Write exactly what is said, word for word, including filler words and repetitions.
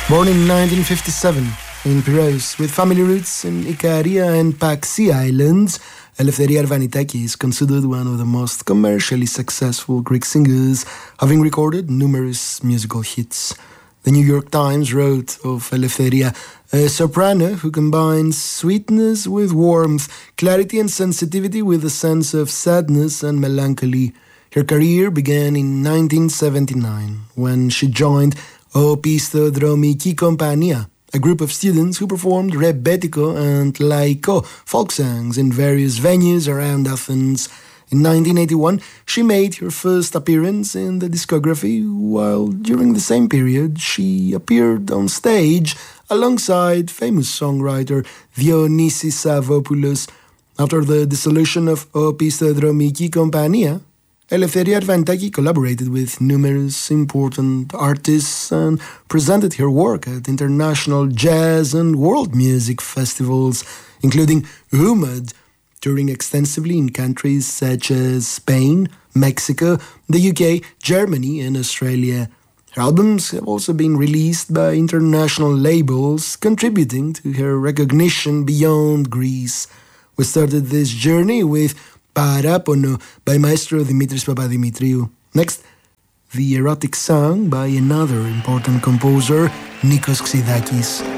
Born in nineteen fifty-seven in Piraeus, with family roots in Ikaria and Paxi Islands, Eleftheria Arvanitakis is considered one of the most commercially successful Greek singers, having recorded numerous musical hits. The New York Times wrote of Eleftheria, a soprano who combines sweetness with warmth, clarity and sensitivity with a sense of sadness and melancholy. Her career began in nineteen seventy-nine, when she joined Opisthodromiki Kompania, a group of students who performed rebetiko and laiko folk songs in various venues around Athens. In nineteen eighty-one, she made her first appearance in the discography, while during the same period she appeared on stage alongside famous songwriter Dionysis Savvopoulos. After the dissolution of Opisthodromiki Kompania, Eleftheria Arvanitaki collaborated with numerous important artists and presented her work at international jazz and world music festivals, including Humad, touring extensively in countries such as Spain, Mexico, the U K, Germany, and Australia. Her albums have also been released by international labels, contributing to her recognition beyond Greece. We started this journey with Parapono by Maestro Dimitris Papadimitriou. Next, the erotic song by another important composer, Nikos Xydakis.